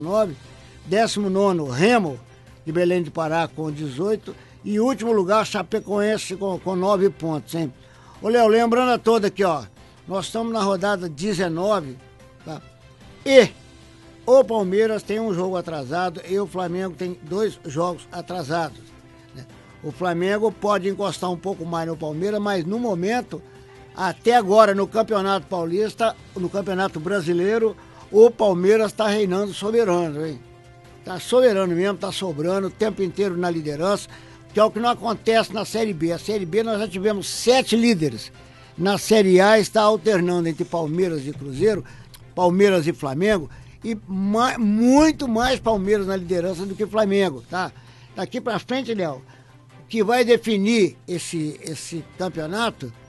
9, 19º Remo de Belém do Pará com 18 e último lugar Chapecoense com 9 pontos, hein? Ô Léo, lembrando a toda aqui, ó, nós estamos na rodada 19, tá? E o Palmeiras tem um jogo atrasado e o Flamengo tem 2 jogos atrasados, né? O Flamengo pode encostar um pouco mais no Palmeiras, mas no momento, até agora no Campeonato Paulista, no Campeonato Brasileiro, o Palmeiras está reinando soberano, hein? Tá soberano mesmo, tá sobrando o tempo inteiro na liderança, que é o que não acontece na Série B. A Série B nós já tivemos 7 líderes. Na Série A está alternando entre Palmeiras e Cruzeiro, Palmeiras e Flamengo, e muito mais Palmeiras na liderança do que Flamengo, tá? Daqui pra frente, Léo, o que vai definir esse campeonato